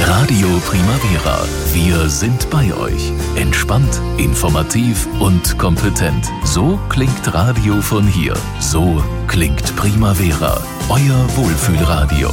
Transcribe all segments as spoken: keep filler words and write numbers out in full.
Radio Primavera. Wir sind bei euch. Entspannt, informativ und kompetent. So klingt Radio von hier. So klingt Primavera. Euer Wohlfühlradio.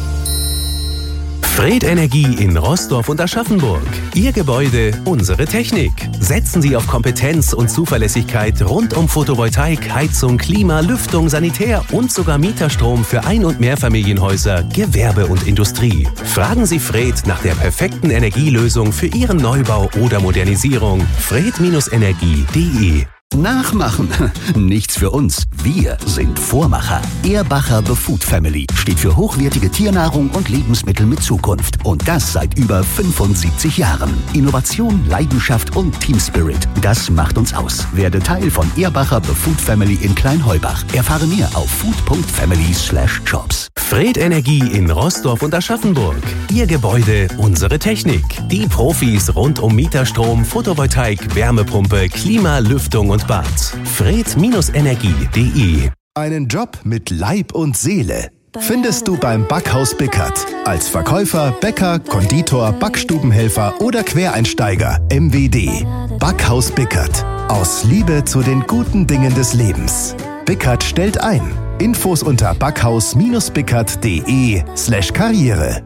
Fred Energie in Roßdorf und Aschaffenburg. Ihr Gebäude, unsere Technik. Setzen Sie auf Kompetenz und Zuverlässigkeit rund um Photovoltaik, Heizung, Klima, Lüftung, Sanitär und sogar Mieterstrom für Ein- und Mehrfamilienhäuser, Gewerbe und Industrie. Fragen Sie Fred nach der perfekten Energielösung für Ihren Neubau oder Modernisierung. fred Energie punkt de. Nachmachen? Nichts für uns. Wir sind Vormacher. Ehrbacher The Food Family steht für hochwertige Tiernahrung und Lebensmittel mit Zukunft. Und das seit über fünfundsiebzig Jahren. Innovation, Leidenschaft und Team Spirit. Das macht uns aus. Werde Teil von Ehrbacher The Food Family in Kleinheubach. Erfahre mehr auf food punkt family slash jobs. Fred Energie in Roßdorf und Aschaffenburg. Ihr Gebäude, unsere Technik. Die Profis rund um Mieterstrom, Photovoltaik, Wärmepumpe, Klima, Lüftung und Bad. fred Energie punkt de. Einen Job mit Leib und Seele findest du beim Backhaus Bickert. Als Verkäufer, Bäcker, Konditor, Backstubenhelfer oder Quereinsteiger. M W D. Backhaus Bickert. Aus Liebe zu den guten Dingen des Lebens. Bickert stellt ein. Infos unter backhaus-bickert.de slash Karriere.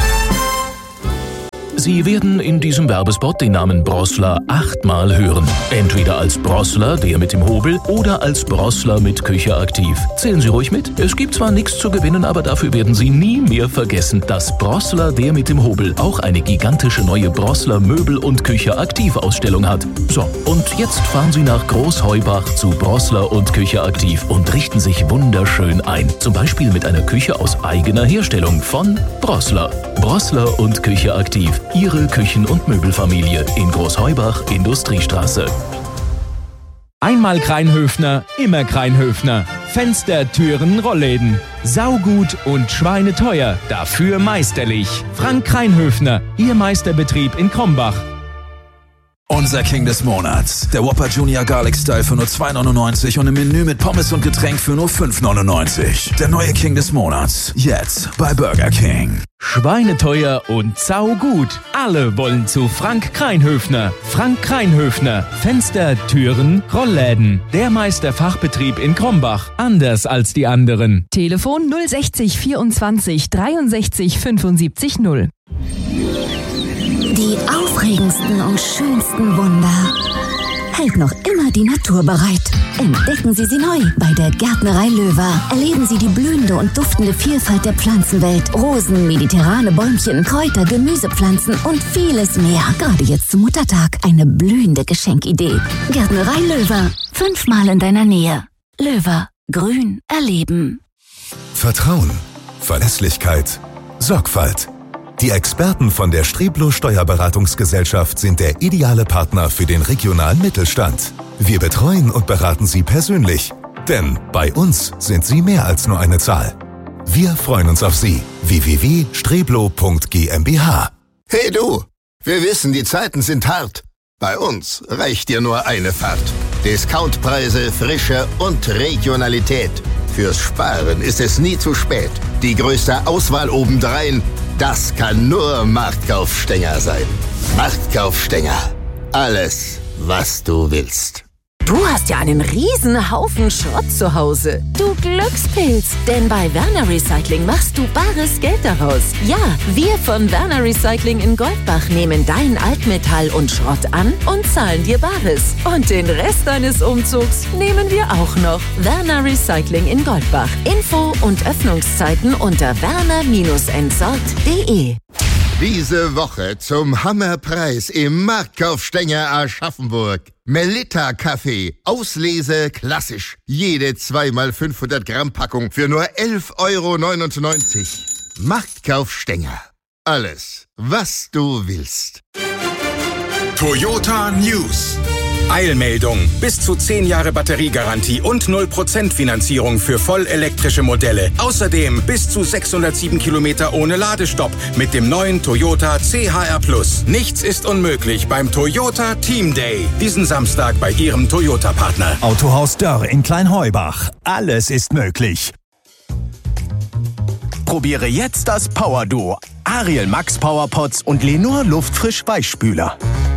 Sie werden in diesem Werbespot den Namen Brossler achtmal hören. Entweder als Brossler, der mit dem Hobel, oder als Brossler mit Küche aktiv. Zählen Sie ruhig mit. Es gibt zwar nichts zu gewinnen, aber dafür werden Sie nie mehr vergessen, dass Brossler, der mit dem Hobel, auch eine gigantische neue Brossler Möbel- und Küche aktiv Ausstellung hat. So, und jetzt fahren Sie nach Großheubach zu Brossler und Küche aktiv und richten sich wunderschön ein. Zum Beispiel mit einer Küche aus eigener Herstellung von Brossler. Brossler und Küche aktiv. Ihre Küchen- und Möbelfamilie in Großheubach, Industriestraße. Einmal Kreinhöfner, immer Kreinhöfner. Fenster, Türen, Rollläden. Saugut und schweineteuer, dafür meisterlich. Frank Kreinhöfner, Ihr Meisterbetrieb in Krombach. Unser King des Monats. Der Whopper Junior Garlic Style für nur zwei neunundneunzig und im Menü mit Pommes und Getränk für nur fünf neunundneunzig. Der neue King des Monats. Jetzt bei Burger King. Schweineteuer und saugut. Alle wollen zu Frank Kreinhöfner. Frank Kreinhöfner. Fenster, Türen, Rollläden. Der Meisterfachbetrieb in Krombach. Anders als die anderen. Telefon null sechzig vierundzwanzig dreiundsechzig fünfundsiebzig null. Die aufregendsten und schönsten Wunder hält noch immer die Natur bereit. Entdecken Sie sie neu bei der Gärtnerei Löwer. Erleben Sie die blühende und duftende Vielfalt der Pflanzenwelt. Rosen, mediterrane Bäumchen, Kräuter, Gemüsepflanzen und vieles mehr. Gerade jetzt zum Muttertag eine blühende Geschenkidee. Gärtnerei Löwer. Fünfmal in deiner Nähe. Löwer. Grün erleben. Vertrauen, Verlässlichkeit, Sorgfalt. Die Experten von der Streblo Steuerberatungsgesellschaft sind der ideale Partner für den regionalen Mittelstand. Wir betreuen und beraten Sie persönlich, denn bei uns sind Sie mehr als nur eine Zahl. Wir freuen uns auf Sie. w w w punkt streblo punkt g m b h. Hey du, wir wissen, die Zeiten sind hart. Bei uns reicht dir nur eine Fahrt. Discountpreise, Frische und Regionalität. Fürs Sparen ist es nie zu spät. Die größte Auswahl obendrein, das kann nur Marktkauf Stenger sein. Marktkauf Stenger. Alles, was du willst. Du hast ja einen riesen Haufen Schrott zu Hause. Du Glückspilz, denn bei Werner Recycling machst du bares Geld daraus. Ja, wir von Werner Recycling in Goldbach nehmen dein Altmetall und Schrott an und zahlen dir Bares. Und den Rest deines Umzugs nehmen wir auch noch. Werner Recycling in Goldbach. Info und Öffnungszeiten unter werner Bindestrich entsorgt punkt de. Diese Woche zum Hammerpreis im Marktkauf Stenger Aschaffenburg. Melitta Kaffee, Auslese klassisch. Jede zwei mal fünfhundert Gramm Packung für nur elf Euro neunundneunzig. Marktkauf Stenger. Alles, was du willst. Toyota News. Eilmeldung. Bis zu zehn Jahre Batteriegarantie und null Prozent Finanzierung für vollelektrische Modelle. Außerdem bis zu sechshundertsieben Kilometer ohne Ladestopp mit dem neuen Toyota C H R Plus. Nichts ist unmöglich beim Toyota Team Day. Diesen Samstag bei Ihrem Toyota-Partner. Autohaus Dörr in Kleinheubach. Alles ist möglich. Probiere jetzt das Power Duo. Ariel Max Power Pots und Lenor Luftfrisch Weichspüler.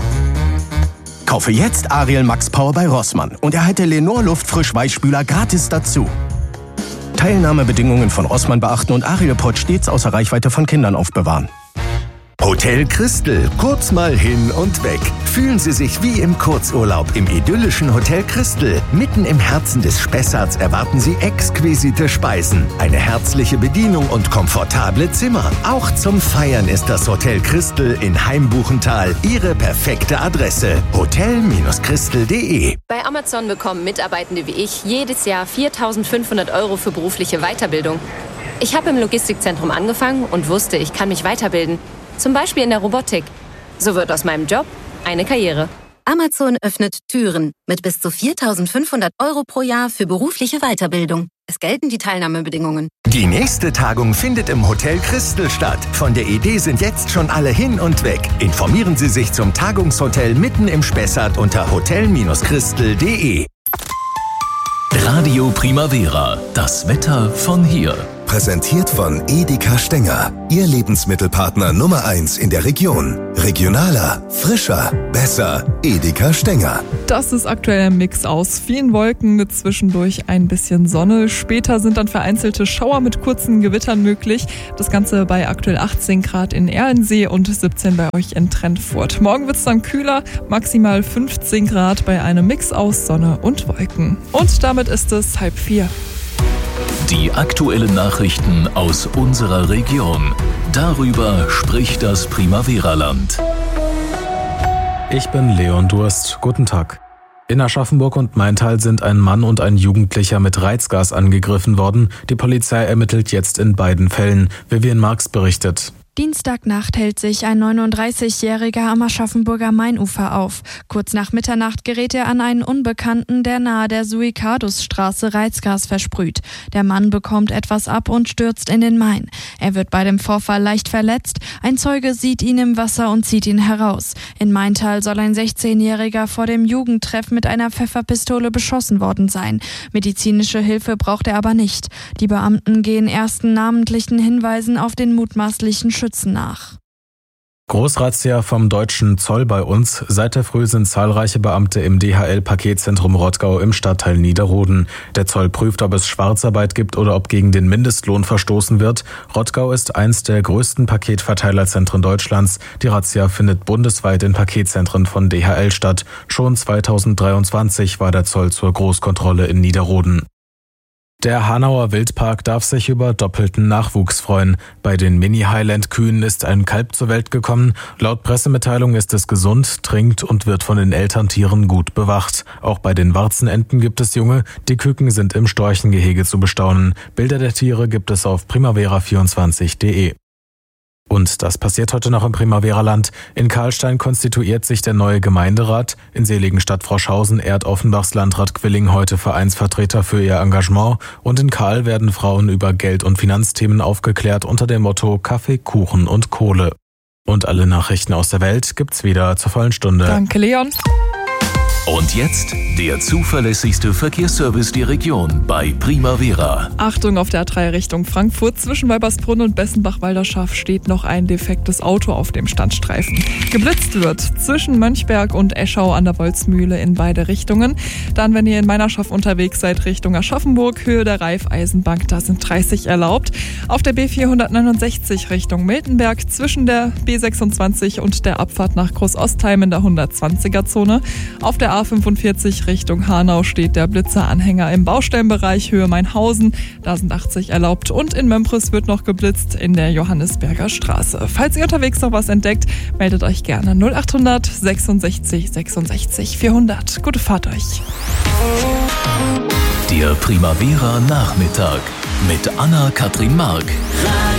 Kaufe jetzt Ariel Max Power bei Rossmann und erhalte Lenor Luftfrisch Weichspüler gratis dazu. Teilnahmebedingungen von Rossmann beachten und Ariel Pot stets außer Reichweite von Kindern aufbewahren. Hotel Christel, kurz mal hin und weg. Fühlen Sie sich wie im Kurzurlaub im idyllischen Hotel Christel. Mitten im Herzen des Spessarts erwarten Sie exquisite Speisen, eine herzliche Bedienung und komfortable Zimmer. Auch zum Feiern ist das Hotel Christel in Heimbuchental Ihre perfekte Adresse. hotel Christel punkt de. Bei Amazon bekommen Mitarbeitende wie ich jedes Jahr viertausendfünfhundert Euro für berufliche Weiterbildung. Ich habe im Logistikzentrum angefangen und wusste, ich kann mich weiterbilden. Zum Beispiel in der Robotik. So wird aus meinem Job eine Karriere. Amazon öffnet Türen mit bis zu viertausendfünfhundert Euro pro Jahr für berufliche Weiterbildung. Es gelten die Teilnahmebedingungen. Die nächste Tagung findet im Hotel Christel statt. Von der Idee sind jetzt schon alle hin und weg. Informieren Sie sich zum Tagungshotel mitten im Spessart unter hotel Christel punkt de. Radio Primavera, das Wetter von hier. Präsentiert von Edeka Stenger. Ihr Lebensmittelpartner Nummer eins in der Region. Regionaler, frischer, besser. Edeka Stenger. Das ist aktuell ein Mix aus vielen Wolken mit zwischendurch ein bisschen Sonne. Später sind dann vereinzelte Schauer mit kurzen Gewittern möglich. Das Ganze bei aktuell achtzehn Grad in Erlensee und siebzehn bei euch in Trentfurt. Morgen wird es dann kühler, maximal fünfzehn Grad bei einem Mix aus Sonne und Wolken. Und damit ist es halb vier. Die aktuellen Nachrichten aus unserer Region. Darüber spricht das Primavera-Land. Ich bin Leon Durst. Guten Tag. In Aschaffenburg und Maintal sind ein Mann und ein Jugendlicher mit Reizgas angegriffen worden. Die Polizei ermittelt jetzt in beiden Fällen. Vivian Marx berichtet. Dienstagnacht hält sich ein neununddreißigjähriger am Aschaffenburger Mainufer auf. Kurz nach Mitternacht gerät er an einen Unbekannten, der nahe der Suikadusstraße Reizgas versprüht. Der Mann bekommt etwas ab und stürzt in den Main. Er wird bei dem Vorfall leicht verletzt. Ein Zeuge sieht ihn im Wasser und zieht ihn heraus. In Maintal soll ein sechzehnjähriger vor dem Jugendtreff mit einer Pfefferpistole beschossen worden sein. Medizinische Hilfe braucht er aber nicht. Die Beamten gehen ersten namentlichen Hinweisen auf den mutmaßlichen Schützen nach. Großrazzia vom deutschen Zoll bei uns. Seit der Früh sind zahlreiche Beamte im D H L-Paketzentrum Rottgau im Stadtteil Niederroden. Der Zoll prüft, ob es Schwarzarbeit gibt oder ob gegen den Mindestlohn verstoßen wird. Rottgau ist eins der größten Paketverteilerzentren Deutschlands. Die Razzia findet bundesweit in Paketzentren von D H L statt. Schon zweitausenddreiundzwanzig war der Zoll zur Großkontrolle in Niederroden. Der Hanauer Wildpark darf sich über doppelten Nachwuchs freuen. Bei den Mini-Highland-Kühen ist ein Kalb zur Welt gekommen. Laut Pressemitteilung ist es gesund, trinkt und wird von den Elterntieren gut bewacht. Auch bei den Warzenenten gibt es Junge. Die Küken sind im Storchengehege zu bestaunen. Bilder der Tiere gibt es auf primavera vierundzwanzig punkt de. Und das passiert heute noch im Primavera-Land. In Karlstein konstituiert sich der neue Gemeinderat. In Seligenstadt-Froschhausen ehrt Offenbachs Landrat Quilling heute Vereinsvertreter für ihr Engagement. Und in Karl werden Frauen über Geld- und Finanzthemen aufgeklärt unter dem Motto Kaffee, Kuchen und Kohle. Und alle Nachrichten aus der Welt gibt's wieder zur vollen Stunde. Danke, Leon. Und jetzt der zuverlässigste Verkehrsservice der Region bei Primavera. Achtung auf der A drei Richtung Frankfurt. Zwischen Weibersbrunn und Bessenbach-Walderschaft steht noch ein defektes Auto auf dem Standstreifen. Geblitzt wird zwischen Mönchberg und Eschau an der Wolzmühle in beide Richtungen. Dann, wenn ihr in Meinerschaft unterwegs seid, Richtung Aschaffenburg, Höhe der Raiffeisenbank, da sind dreißig erlaubt. Auf der B vierhundertneunundsechzig Richtung Miltenberg zwischen der B sechsundzwanzig und der Abfahrt nach Großostheim in der hundertzwanziger-Zone. Auf der A fünfundvierzig Richtung Hanau steht der Blitzeranhänger im Baustellenbereich Höhe Mainhausen. Da sind achtzig erlaubt und in Mömpris wird noch geblitzt in der Johannisberger Straße. Falls ihr unterwegs noch was entdeckt, meldet euch gerne null achthundert sechsundsechzig sechsundsechzig vierhundert. Gute Fahrt euch. Der Primavera Nachmittag mit Anna-Kathrin Mark.